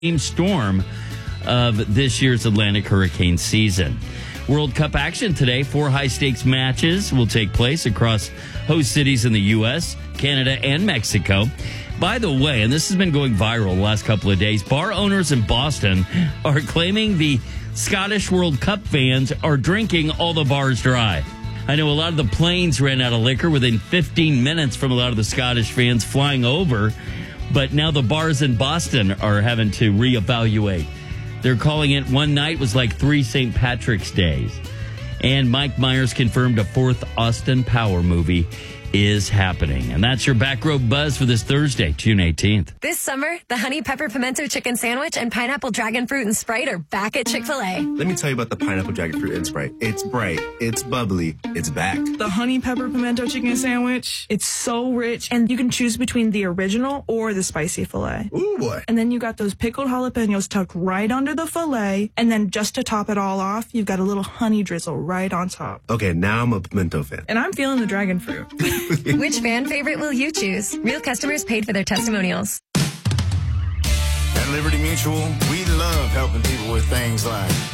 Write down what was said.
storm of this year's Atlantic hurricane season. World Cup action today. 4 high-stakes matches will take place across host cities in the U.S., Canada, and Mexico. By the way, and this has been going viral the last couple of days, bar owners in Boston are claiming the Scottish World Cup fans are drinking all the bars dry. I know a lot of the planes ran out of liquor within 15 minutes from a lot of the Scottish fans flying over, but now the bars in Boston are having to reevaluate. They're calling it one night was like 3 St. Patrick's Days. And Mike Myers confirmed a 4th Austin Power movie is happening. And that's your Back Row Buzz for this Thursday, June 18th. This summer, the Honey Pepper Pimento Chicken Sandwich and Pineapple Dragon Fruit and Sprite are back at Chick-fil-A. Let me tell you about the Pineapple Dragon Fruit and Sprite. It's bright, it's bubbly, it's back. The Honey Pepper Pimento Chicken Sandwich, it's so rich, and you can choose between the original or the spicy filet. Ooh, boy. And then you got those pickled jalapenos tucked right under the filet, and then just to top it all off, you've got a little honey drizzle right on top. Okay, now I'm a pimento fan. And I'm feeling the dragon fruit. Which fan favorite will you choose? Real customers paid for their testimonials. At Liberty Mutual, we love helping people with things like